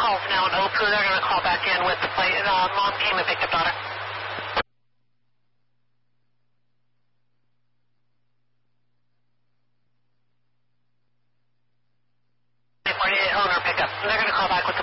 call's now in Opu. They're going to call back in with the plate. Mom came and picked up daughter. 48 owner pickup. They're going to call back with